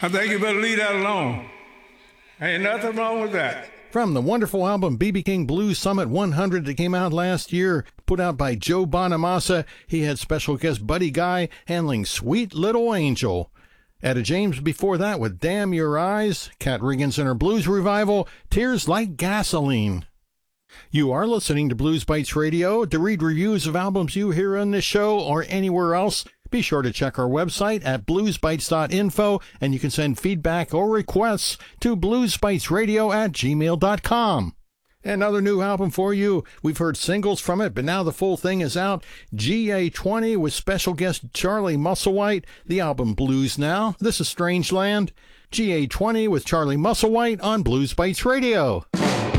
I think you better leave that alone. Ain't nothing wrong with that. From the wonderful album B.B. King Blues Summit 100 that came out last year, put out by Joe Bonamassa, he had special guest Buddy Guy handling Sweet Little Angel. Etta James before that with Damn Your Eyes, Kat Riggins and her blues revival, Tears Like Gasoline. You are listening to Blues Bites Radio. To read reviews of albums you hear on this show or anywhere else, be sure to check our website at bluesbites.info, and you can send feedback or requests to bluesbitesradio@gmail.com. Another new album for you. We've heard singles from it, but now the full thing is out. GA20 with special guest Charlie Musselwhite. The album Blues Now. This is Strangeland. GA20 with Charlie Musselwhite on Blues Bites Radio.